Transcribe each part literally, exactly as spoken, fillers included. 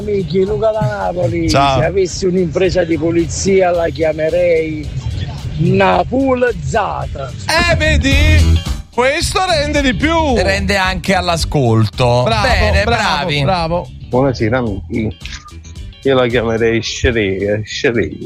Amici, Luca da Napoli. Ciao. Se avessi un'impresa di polizia la chiamerei Napulezzata. Eh, vedi? Questo rende di più. Rende anche all'ascolto. Bravo, Bene, bravo, bravi. Bravo. Buonasera amici, io la chiamerei Scereia, Scereia.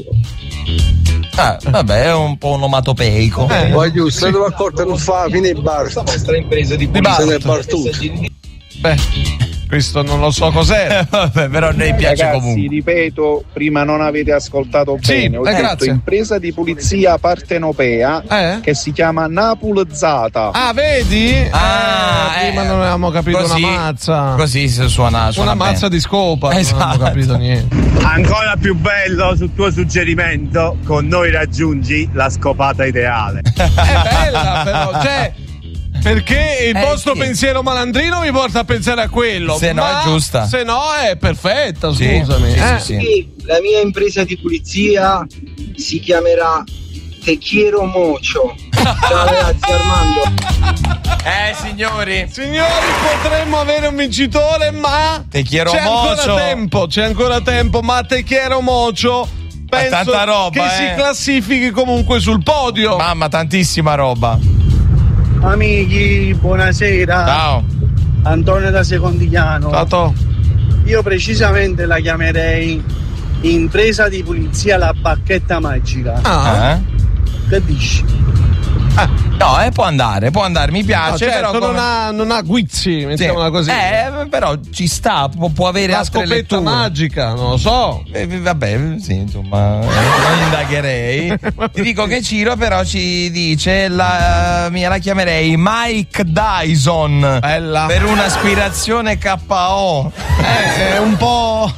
Ah, vabbè, è un po' onomatopeico. Eh, voglio, se devo accorgere non fa fine il bar. La nostra impresa di polizia nel bar tutto. Beh, questo non lo so cos'è. Vabbè, però a noi piace Ragazzi, comunque. ripeto, prima non avete ascoltato Sì, bene. Ho eh, detto grazie. impresa di pulizia partenopea Eh? che si chiama Napulezzata. Ah, vedi? Ah, eh, prima eh, non avevamo capito così, una mazza. Così si suona, suona Una mazza bene. di scopa. Esatto. Non abbiamo capito niente. Ancora più bello sul tuo suggerimento, con noi raggiungi la scopata ideale. È bella però, cioè, perché il Eh, vostro sì. pensiero malandrino mi porta a pensare a quello. Se no ma è giusta. Se no è perfetta, Sì, scusami. sì, eh. sì, sì. La mia impresa di pulizia si chiamerà Te Quiero Mocho. Ciao ragazzi, Armando. Eh, signori. Signori, potremmo avere un vincitore, ma Te quiero c'è mocho. ancora tempo, c'è ancora tempo, ma Te Quiero Mocho penso tanta roba, che eh. si classifichi comunque sul podio. Mamma, tantissima roba. Amici, buonasera. Ciao. Antonio da Secondigliano. Tato. Io precisamente la chiamerei impresa di pulizia la bacchetta magica. Ah, Eh? Che dici? No, eh, può andare, può andare, mi no, piace, certo, però non, come- ha, non ha guizzi, Sì. mettiamola così. Eh, però ci sta, può, può avere La altre scopetta letture. magica, non lo so. Eh, vabbè, sì, insomma, eh, non indagherei. Ti dico che Ciro però ci dice la mia la chiamerei Mike Dyson. Bella. Per un'aspirazione K O. Eh, è un po'.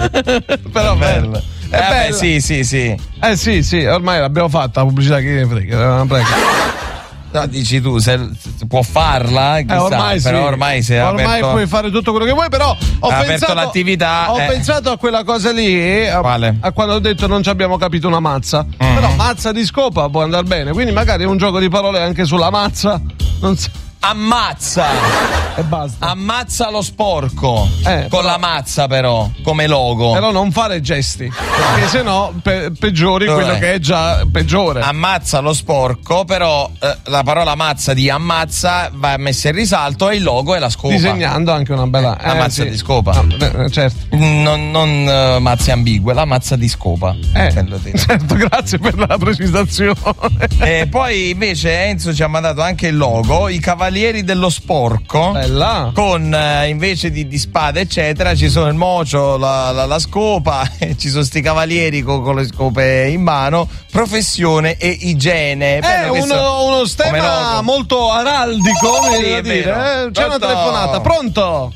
Però bella. È Eh, vabbè, bella. sì, sì, sì. Eh sì, sì, ormai l'abbiamo fatta la pubblicità, che ne frega, prego. No, dici tu, se, se può farla, chissà, Eh, ormai sì. però ormai si è ormai aperto, puoi fare tutto quello che vuoi, però ho ha aperto pensato l'attività. Ho eh. pensato a quella cosa lì, a, Quale? a quando ho detto non ci abbiamo capito una mazza. Mm. Però mazza di scopa può andare bene, quindi magari un gioco di parole anche sulla mazza. Non so. Ammazza! E basta. Ammazza lo sporco. Eh, con però- la mazza, però, come logo. Però non fare gesti, perché sennò pe- peggiori Dov'è? quello che è già peggiore. Ammazza lo sporco, però eh, la parola mazza di ammazza va messa in risalto e il logo è la scopa. Disegnando anche una bella La mazza sì. di scopa. No, eh, certo. Non, non eh, mazze ambigue, la mazza di scopa. Eh, Quello di- certo, grazie per la precisazione. E poi invece Enzo ci ha mandato anche il logo, i Cavalieri dello Sporco. Bella. Con eh, invece di, di spade eccetera ci sono il mocio, la, la, la scopa, e ci sono sti cavalieri con, con le scope in mano, professione e igiene. È Bello questo uno, uno come stemma logo. molto araldico, mi Sì, viene è da dire. vero. Eh, c'è una Pronto? telefonata, pronto?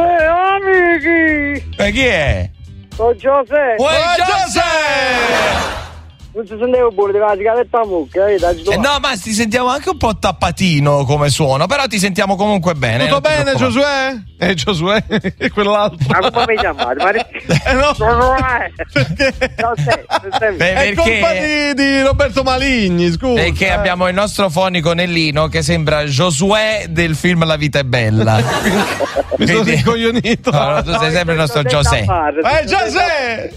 Eh, amici! E chi è? Sono Giuseppe! Uè, Eh, Giuseppe! Non si senteva pure di la sigaretta a mucca, eh, dai, Eh, no, ma ti sentiamo anche un po' tappatino come suono, però ti sentiamo comunque bene. Tutto non ti bene, preoccupare. Giosuè? Eh, Giosuè? E quell'altro. Ma come mi chiamate? Ma Eh, no. non lo è! Non sei, non sei. Beh, È colpa perché, di, di Roberto Maligni, scusa. perché eh. abbiamo il nostro fonico Nellino che sembra Giosuè del film La vita è bella. Mi sono Quindi- rincoglionito. No, no, tu sei sempre il nostro Giuseppe. Eh, Giuseppe!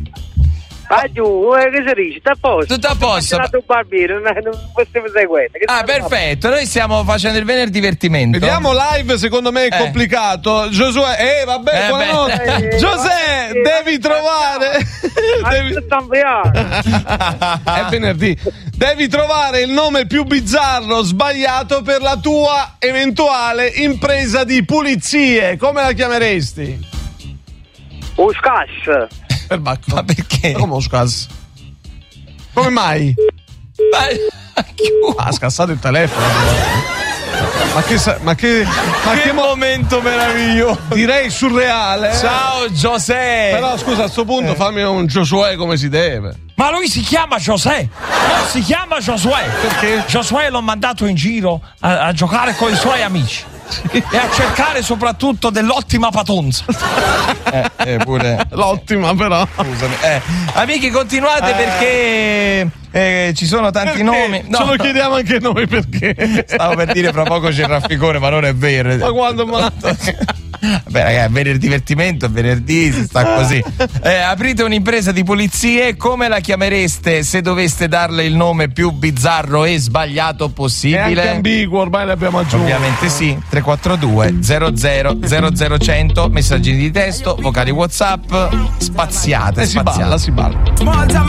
Ah, giù, eh, che si dice? Sta a posto? Tutto a posto. Ho un bambino, non, non stiamo seguendo. Che Ah, stiamo perfetto. Noi stiamo facendo il venerdì divertimento. Vediamo live, secondo me è Eh. complicato. Giosuè, eh vabbè, Eh, buonanotte. beh. Eh, Giuseppe, eh, devi eh, trovare. Ma devi... che sta ampliando? È venerdì. Devi trovare il nome più bizzarro, sbagliato per la tua eventuale impresa di pulizie. Come la chiameresti? Un scash. Per bacco. Ma perché? Come lo scas? Come mai? Ma- Ha scassato il telefono. Ma che sa- ma che ma che che mo- momento meraviglioso. direi surreale. eh? Ciao Giuseppe. Però scusa, a sto punto Eh. fammi un Giosuè come si deve. Ma lui si chiama José, non si chiama Josué. Perché? Josué l'ho mandato in giro a, a giocare con i suoi amici e a cercare soprattutto dell'ottima patonza. Eh, eh, pure. L'ottima però. Scusami. Eh, amici, continuate perché eh, ci sono tanti Perché? nomi. Ce lo chiediamo anche noi perché. Stavo per dire fra poco c'è il rafficone, ma non è vero. Ma quando ma Beh, ragazzi, venerdì divertimento, venerdì si sta così. Eh, aprite un'impresa di pulizie, come la chiamereste se doveste darle il nome più bizzarro e sbagliato possibile? È anche ambiguo, ormai l'abbiamo aggiunto. Ovviamente sì. tre quattro due zero zero zero zero cento, messaggini di testo, vocali WhatsApp, spaziate, E si spaziate. balla, si balla.